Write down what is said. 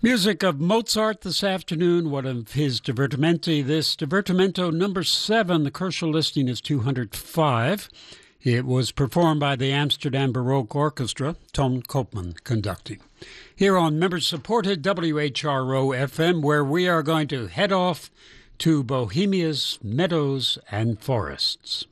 Music of Mozart this afternoon, one of his divertimenti. This divertimento number 7, the Koschel listing is 205. It was performed by the Amsterdam Baroque Orchestra, Tom Koopman conducting. Here on member-supported WHRO FM, where we are going to head off to Bohemia's meadows and forests.